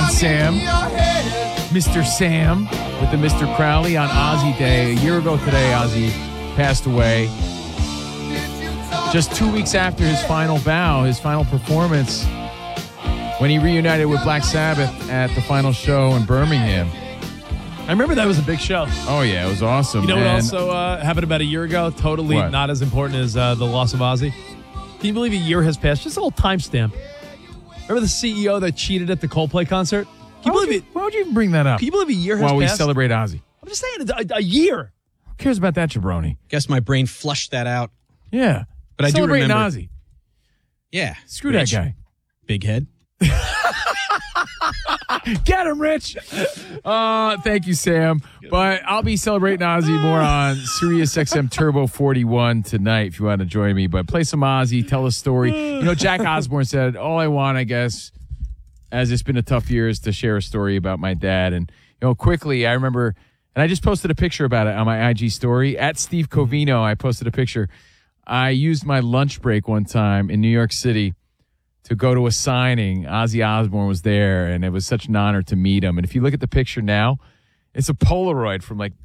man Sam, Mr. Sam, with the Mr. Crowley on Ozzy Day. A year ago today, Ozzy passed away. Just 2 weeks after his final bow, his final performance, when he reunited with Black Sabbath at the final show in Birmingham. I remember that was a big show. Oh, yeah, it was awesome. You know what also happened about a year ago? Totally What? not as important as the loss of Ozzy. Can you believe a year has passed? Just a little timestamp. Remember the CEO that cheated at the Coldplay concert? Can you believe it? Why would you even bring that up? Can you believe a year has While we passed? celebrate Ozzy. I'm just saying, a year. Who cares about that, jabroni? Guess my brain flushed that out. Yeah. But I do Celebrating remember. Ozzy. Yeah. Screw Rich. that guy. Big head. Get him, Rich. Thank you, Sam. But I'll be celebrating Ozzy more on Sirius XM Turbo 41 tonight if you want to join me. But play some Ozzy, tell a story. You know, Jack Osbourne said, all I want, I guess, as it's been a tough year, is to share a story about my dad. And, you know, quickly, I remember, and I just posted a picture about it on my IG story. At Steve Covino, I posted a picture. I used my lunch break one time in New York City to go to a signing. Ozzy Osbourne was there, and it was such an honor to meet him. And if you look at the picture now, it's a Polaroid from like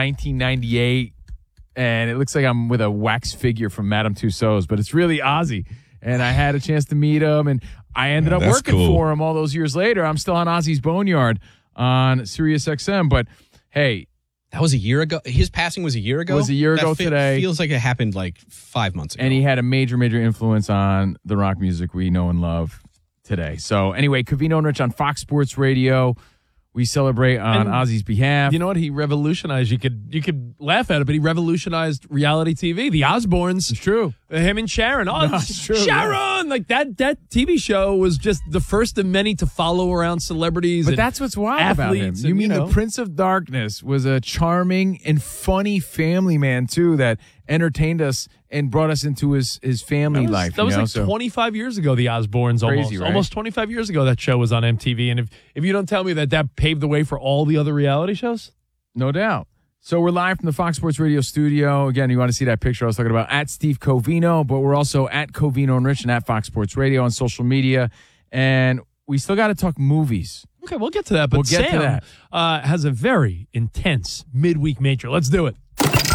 1998, and it looks like I'm with a wax figure from Madame Tussauds, but it's really Ozzy. And I had a chance to meet him, and I ended up working for him all those years later. I'm still on Ozzy's Boneyard on Sirius XM, but hey. That was a year ago? His passing was a year ago? It was a year ago today. Feels like it happened like 5 months ago. And he had a major, major influence on the rock music we know and love today. So anyway, Covino and Rich on Fox Sports Radio. We celebrate on Ozzy's behalf. You know what? He revolutionized. You could laugh at it, but he revolutionized reality TV. The Osbournes. It's true. Him and Sharon. Oh, No, it's true, Sharon! Like that TV show was just the first of many to follow around celebrities. But and that's what's wild about him. athletes You and, mean the Prince of Darkness was a charming and funny family man, too, that entertained us and brought us into his family life. That was like 25 years ago, the Osbournes. Crazy, right? Almost 25 years ago, that show was on MTV. And if you don't tell me that paved the way for all the other reality shows? No doubt. So we're live from the Fox Sports Radio studio. Again, you want to see that picture I was talking about at Steve Covino, but we're also at Covino and Rich and at Fox Sports Radio on social media. And we still got to talk movies. Okay, we'll get to that. But We'll get to Sam has a very intense midweek major. Let's do it.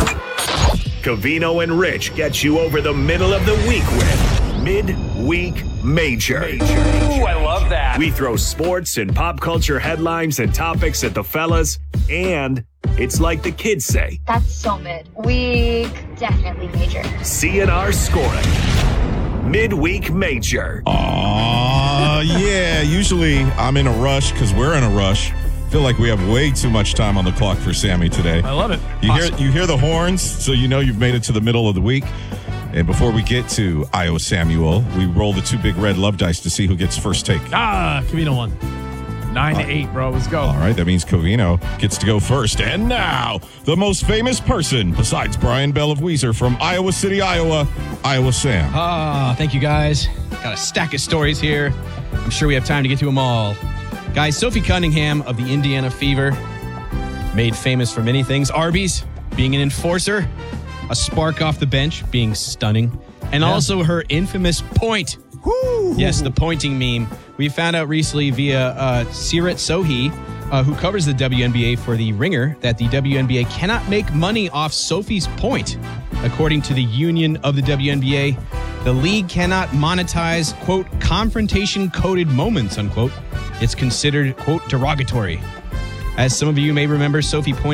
Covino and Rich get you over the middle of the week with Midweek Major. Ooh, I love that. We throw sports and pop culture headlines and topics at the fellas, and it's like the kids say. That's so mid. Week, definitely major. CNR scoring. Midweek Major. Yeah. Usually I'm in a rush because we're in a rush. Feel like we have way too much time on the clock for Sammy today. I love it. You hear the horns, so you know you've made it to the middle of the week. And before we get to Iowa Samuel, we roll the two big red love dice to see who gets first take. Covino won. 9-8, bro. Let's go. All right, that means Covino gets to go first. And now, the most famous person besides Brian Bell of Weezer from Iowa City, Iowa, Iowa Sam. Thank you, guys. Got a stack of stories here. I'm sure we have time to get to them all. Guys, Sophie Cunningham of the Indiana Fever, made famous for many things. Arby's, being an enforcer. A spark off the bench, being stunning. And also her infamous point. Woo! Yes, the pointing meme. We found out recently via Sirat Sohi, who covers the WNBA for The Ringer, that the WNBA cannot make money off Sophie's point. According to the union of the WNBA, the league cannot monetize, quote, confrontation-coded moments, unquote. It's considered, quote, derogatory. As some of you may remember, Sophie pointed